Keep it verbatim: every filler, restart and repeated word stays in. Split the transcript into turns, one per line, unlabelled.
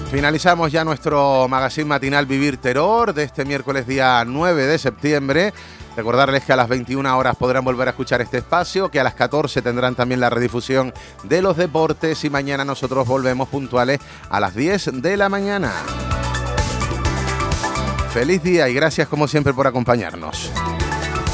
Finalizamos ya nuestro magazine matinal Vivir Terror de este miércoles día nueve de septiembre. Recordarles que a las veintiuna horas podrán volver a escuchar este espacio, que a las catorce tendrán también la redifusión de los deportes y mañana nosotros volvemos puntuales a las diez de la mañana. Feliz día y gracias como siempre por acompañarnos.